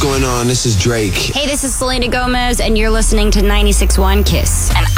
going on? This is Drake. Hey, this is Selena Gomez, and you're listening to 96.1 Kiss. And